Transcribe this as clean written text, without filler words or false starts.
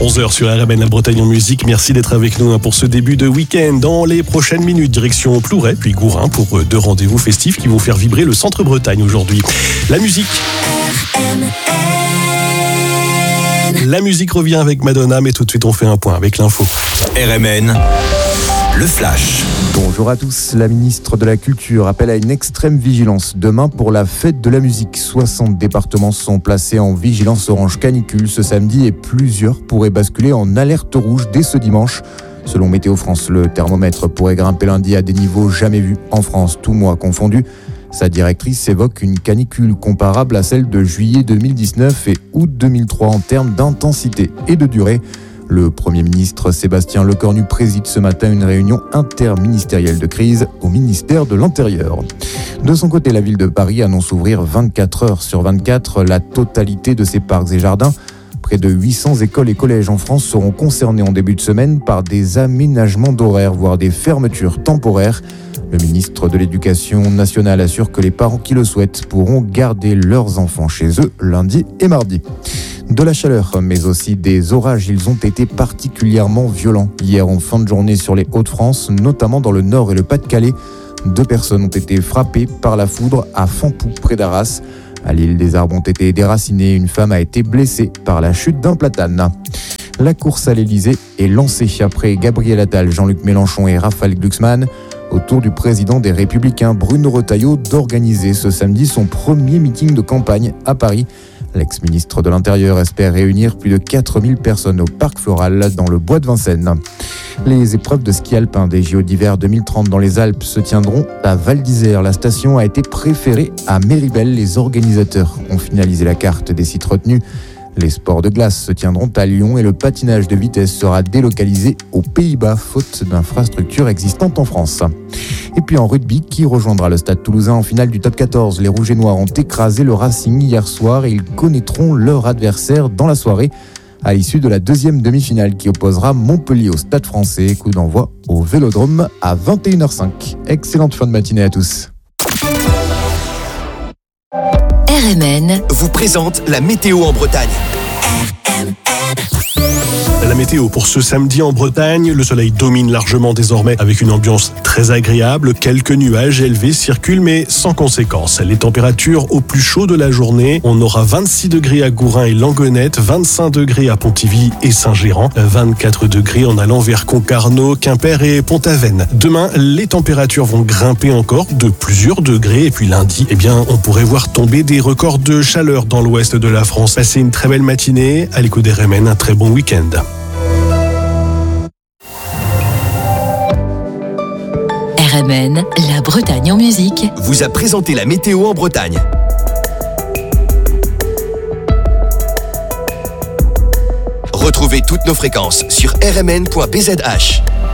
11h sur RMN, la Bretagne en musique. Merci d'être avec nous pour ce début de week-end. Dans les prochaines minutes, direction Plouray, puis Gourin pour 2 rendez-vous festifs qui vont faire vibrer le centre-Bretagne aujourd'hui. La musique. La musique revient avec Madonna, mais tout de suite on fait un point avec l'info. RMN, le flash. Bonjour à tous. La ministre de la Culture appelle à une extrême vigilance demain pour la fête de la musique. 60 départements sont placés en vigilance orange canicule ce samedi et plusieurs pourraient basculer en alerte rouge dès ce dimanche. Selon Météo France, le thermomètre pourrait grimper lundi à des niveaux jamais vus en France, tous mois confondus. Sa directrice évoque une canicule comparable à celle de juillet 2019 et août 2003 en termes d'intensité et de durée. Le Premier ministre Sébastien Lecornu préside ce matin une réunion interministérielle de crise au ministère de l'Intérieur. De son côté, la ville de Paris annonce ouvrir 24 heures sur 24 la totalité de ses parcs et jardins. Près de 800 écoles et collèges en France seront concernés en début de semaine par des aménagements d'horaires, voire des fermetures temporaires. Le ministre de l'Éducation nationale assure que les parents qui le souhaitent pourront garder leurs enfants chez eux lundi et mardi. De la chaleur, mais aussi des orages, ils ont été particulièrement violents hier en fin de journée sur les Hauts-de-France, notamment dans le Nord et le Pas-de-Calais. 2 personnes ont été frappées par la foudre à Fampou, près d'Arras. À Lille, des arbres ont été déracinés. Une femme a été blessée par la chute d'un platane. La course à l'Elysée est lancée après Gabriel Attal, Jean-Luc Mélenchon et Raphaël Glucksmann. Au tour du président des Républicains, Bruno Retailleau, d'organiser ce samedi son premier meeting de campagne à Paris. L'ex-ministre de l'Intérieur espère réunir plus de 4000 personnes au Parc Floral dans le bois de Vincennes. Les épreuves de ski alpin des JO d'hiver 2030 dans les Alpes se tiendront à Val d'Isère. La station a été préférée à Méribel. Les organisateurs ont finalisé la carte des sites retenus. Les sports de glace se tiendront à Lyon et le patinage de vitesse sera délocalisé aux Pays-Bas, faute d'infrastructures existantes en France. Et puis en rugby, qui rejoindra le Stade Toulousain en finale du top 14 ? Les Rouges et Noirs ont écrasé le Racing hier soir et ils connaîtront leur adversaire dans la soirée à l'issue de la 2e demi-finale qui opposera Montpellier au Stade Français. Coup d'envoi au Vélodrome à 21h05. Excellente fin de matinée à tous. RMN vous présente la météo en Bretagne. La météo pour ce samedi en Bretagne, le soleil domine largement désormais avec une ambiance très agréable. Quelques nuages élevés circulent mais sans conséquence. Les températures au plus chaud de la journée, on aura 26 degrés à Gourin et Langonette, 25 degrés à Pontivy et Saint-Géran, 24 degrés en allant vers Concarneau, Quimper et Pont-Aven. Demain, les températures vont grimper encore de plusieurs degrés et puis lundi, on pourrait voir tomber des records de chaleur dans l'ouest de la France. Passez une très belle matinée, à l'écoute des RMN, un très bon week-end. RMN, la Bretagne en musique, vous a présenté la météo en Bretagne. Retrouvez toutes nos fréquences sur rmn.bzh.